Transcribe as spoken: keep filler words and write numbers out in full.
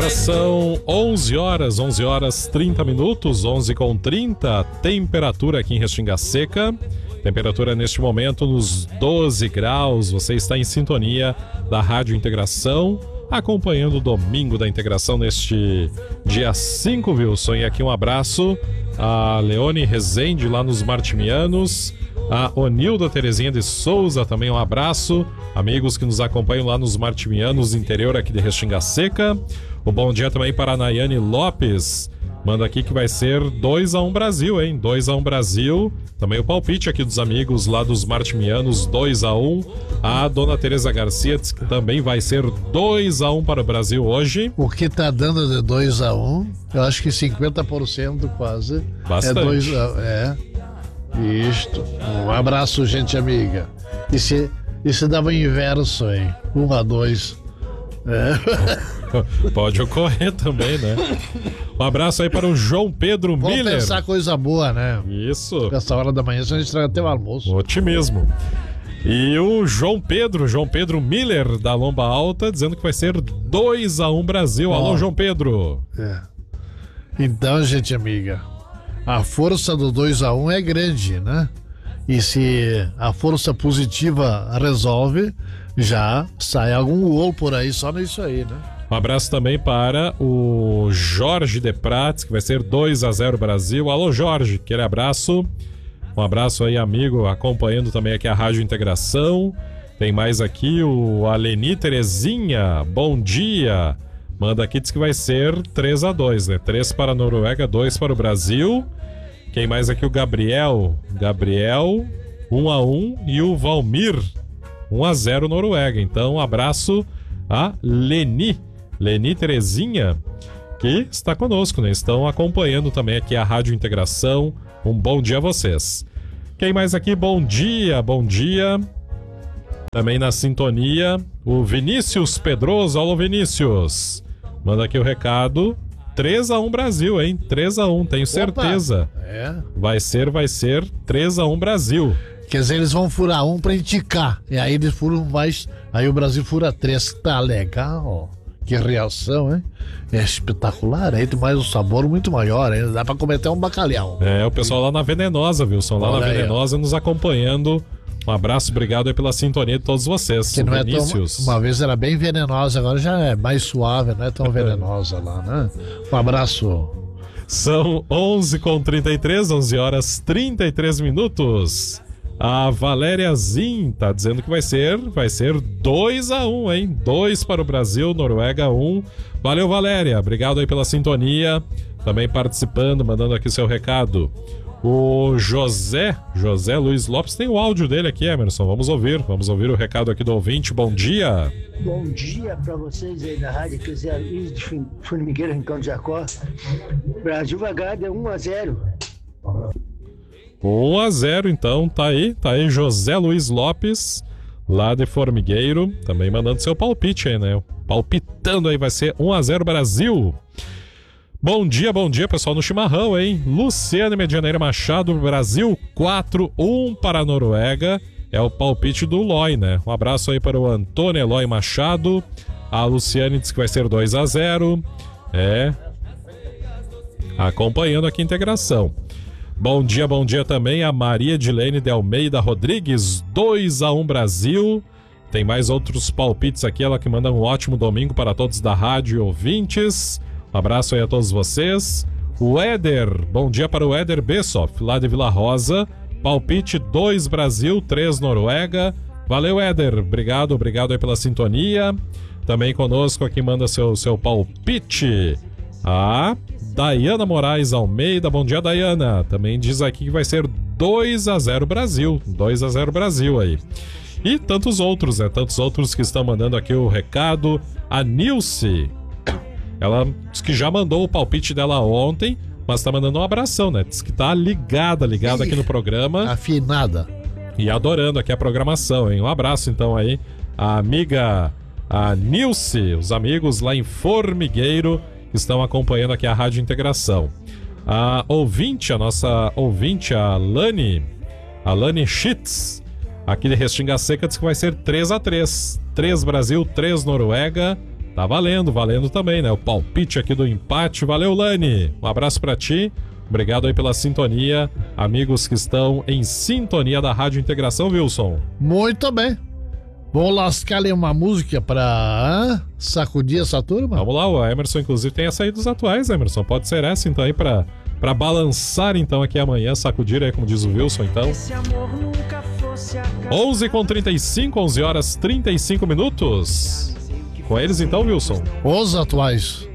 Agora são onze horas, onze horas trinta minutos, onze com trinta, temperatura aqui em Restinga Seca. Temperatura neste momento nos doze graus. Você está em sintonia da Rádio Integração, acompanhando o Domingo da Integração neste dia cinco, Wilson. E aqui um abraço a Leone Rezende lá nos Martimianos, a Onilda Terezinha de Souza também um abraço, amigos que nos acompanham lá nos Martimianos, interior aqui de Restinga Seca. O bom dia também para a Nayane Lopes, manda aqui que vai ser dois a um Brasil, hein? dois a um Brasil. Também o palpite aqui dos amigos lá dos Martimianos, dois a um. A dona Tereza Garcia diz que também vai ser dois a um para o Brasil hoje. O que tá dando de dois a um, eu acho que cinquenta por cento quase. Bastante. É dois a um, é. Isto. Um abraço, gente amiga. E se, e se dava inverso, hein? um a dois. É. Pode ocorrer também, né? Um abraço aí para o João Pedro Vamos Miller. Vamos pensar coisa boa, né? Isso. Nessa hora da manhã a gente estraga até o almoço. Otimismo. E o João Pedro, João Pedro Miller, da Lomba Alta, dizendo que vai ser dois a um Brasil. Oh. Alô, João Pedro. É. Então, gente amiga, a força do dois a um é grande, né? E se a força positiva resolve, já sai algum gol por aí, só nisso aí, né? Um abraço também para o Jorge de Prates, que vai ser dois a zero Brasil. Alô, Jorge, aquele abraço. Um abraço aí, amigo, acompanhando também aqui a Rádio Integração. Tem mais aqui o Aleni Terezinha, bom dia. Manda aqui, diz que vai ser três a dois, né? três para a Noruega, dois para o Brasil. Quem mais aqui? O Gabriel. Gabriel, um a um. E o Valmir, um a zero Noruega. Então, um abraço a Leni. Leni Terezinha, que está conosco, né? Estão acompanhando também aqui a Rádio Integração. Um bom dia a vocês. Quem mais aqui? Bom dia, bom dia. Também na sintonia, o Vinícius Pedroso. Alô, Vinícius. Manda aqui o recado. três a um Brasil, hein? três a um, tenho certeza. Opa, é. Vai ser, vai ser três a um Brasil. Quer dizer, eles vão furar um pra indicar. E aí eles furam mais. Aí o Brasil fura três. Tá legal. Que reação, hein? É espetacular. Aí tem mais um sabor muito maior. Ainda dá pra comer até um bacalhau. É, o pessoal lá na Venenosa, Wilson. Lá Olha na Venenosa aí, nos acompanhando. Um abraço, obrigado aí pela sintonia de todos vocês. Que não é tão, uma vez era bem venenosa, agora já é mais suave, não é tão venenosa lá, né? Um abraço. São onze com trinta e três, onze horas trinta e três minutos. A Valéria Zin tá dizendo que vai ser, vai ser dois a um, hein? dois para o Brasil, Noruega um. Valeu, Valéria. Obrigado aí pela sintonia. Também participando, mandando aqui seu recado. O José, José Luiz Lopes, tem o áudio dele aqui, Emerson. Vamos ouvir, vamos ouvir o recado aqui do ouvinte. Bom dia. Bom dia para vocês aí da rádio, que é Luiz de Formigueiro, Rincão de Jacó. Brasil vai ganhar de um a zero. um a zero, então, tá aí, tá aí José Luiz Lopes, lá de Formigueiro, também mandando seu palpite aí, né? Palpitando aí, vai ser um a zero Brasil. Bom dia, bom dia, pessoal no chimarrão, hein? Luciano Medianeira Machado, Brasil quatro a um para a Noruega, é o palpite do Loi, né? Um abraço aí para o Antônio Eloy Machado, a Luciane diz que vai ser dois a zero, é, acompanhando aqui a integração. Bom dia, bom dia também a Maria Edilene de Almeida Rodrigues, dois a um Brasil. Tem mais outros palpites aqui, ela que manda um ótimo domingo para todos da rádio e ouvintes. Um abraço aí a todos vocês. O Éder, bom dia para o Éder Bessoff, lá de Vila Rosa. Palpite dois Brasil, três Noruega. Valeu, Éder, obrigado, obrigado aí pela sintonia. Também conosco aqui manda seu, seu palpite. A Daiana Moraes Almeida, bom dia, Daiana. Também diz aqui que vai ser dois a zero Brasil, dois a zero Brasil aí. E tantos outros, né? Tantos outros que estão mandando aqui o recado. A Nilce, ela diz que já mandou o palpite dela ontem, mas tá mandando um abração, né? Diz que tá ligada, ligada aqui no programa. Afinada. E adorando aqui a programação, hein? Um abraço então aí, a amiga, a Nilce, os amigos lá em Formigueiro, estão acompanhando aqui a Rádio Integração. A ouvinte, a nossa ouvinte, a Lani, a Lani Schitz, aqui de Restinga Seca, diz que vai ser três a três. três Brasil, três Noruega. Tá valendo, valendo também, né? O palpite aqui do empate. Valeu, Lani. Um abraço pra ti. Obrigado aí pela sintonia. Amigos que estão em sintonia da Rádio Integração, Wilson. Muito bem. Vamos lascar ali uma música pra sacudir essa turma? Vamos lá, o Emerson inclusive tem essa aí dos atuais, Emerson. Pode ser essa então aí pra, pra balançar então aqui amanhã, sacudir aí, como diz o Wilson, então. onze com trinta e cinco, onze horas trinta e cinco minutos. Com eles então, Wilson. Os atuais.